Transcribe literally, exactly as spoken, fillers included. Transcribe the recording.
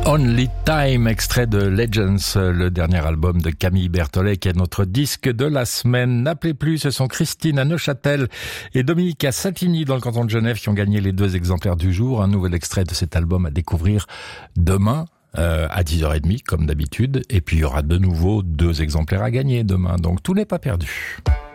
Only Time, extrait de Legends, le dernier album de Camille Berthollet qui est notre disque de la semaine. N'appelez plus, ce sont Christine à Neuchâtel et Dominique à Saint-Igny dans le canton de Genève qui ont gagné les deux exemplaires du jour. Un nouvel extrait de cet album à découvrir demain euh, à dix heures trente comme d'habitude. Et puis il y aura de nouveau deux exemplaires à gagner demain, donc tout n'est pas perdu.